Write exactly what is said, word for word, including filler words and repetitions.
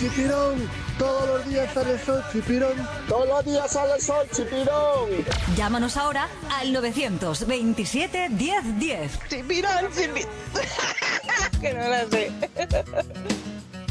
Chipirón. Todos los días sale el sol, Chipirón. Todos los días sale el sol, Chipirón. Llámanos ahora al novecientos veintisiete diez diez. Chipirón, Chipirón.